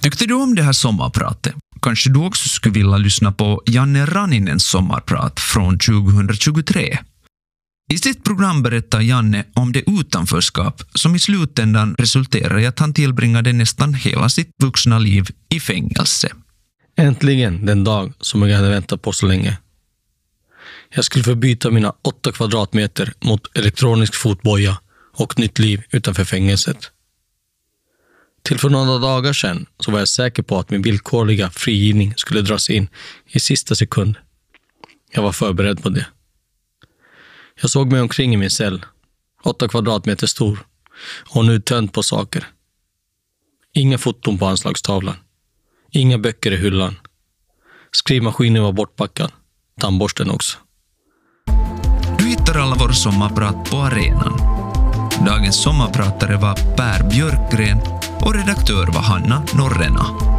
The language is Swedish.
Tyckte du om det här sommarpratet? Kanske du också skulle vilja lyssna på Janne Raninens sommarprat från 2023. I sitt program berättar Janne om det utanförskap som i slutändan resulterar i att han tillbringade nästan hela sitt vuxna liv i fängelse. Äntligen den dag som jag hade väntat på så länge. Jag skulle förbyta mina 8 kvadratmeter mot elektronisk fotboja och nytt liv utanför fängelset. Till för några dagar sedan så var jag säker på att min villkorliga frigivning skulle dras in i sista sekund. Jag var förberedd på det. Jag såg mig omkring i min cell, 8 kvadratmeter stor och nu tönd på saker. Inga foton på anslagstavlan. Inga böcker i hyllan. Skrivmaskinen var bortpackad. Tandborsten också. Du hittar alla våra sommarprat på arenan. Dagens sommarpratare var Per Björkgren och redaktör var Hanna Norrena.